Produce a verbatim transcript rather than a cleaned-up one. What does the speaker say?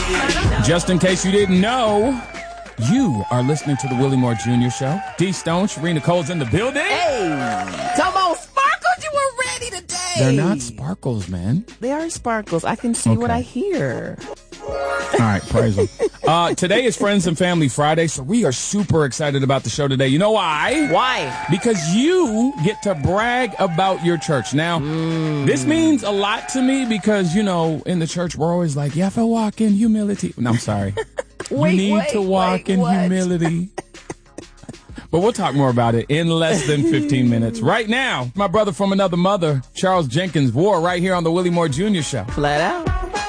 Just in case you didn't know, you are listening to the Willie Moore Junior Show. D Stone, Sharina Cole's in the building. Hey, come on, Sparkles, you were ready today. They're not sparkles, man. They are sparkles. I can see Okay. what I hear. All right, praise them. Uh, today is Friends and Family Friday, so we are super excited about the show today. You know why? Why? Because you get to brag about your church. Now, Mm. this means a lot to me because, you know, in the church, we're always like, you have to walk in humility. No, I'm sorry. Wait, you need wait, to walk wait, in what? humility. But we'll talk more about it in less than fifteen minutes. Right now, my brother from another mother, Charles Jenkins Ward, right here on the Willie Moore Junior Show. Flat out.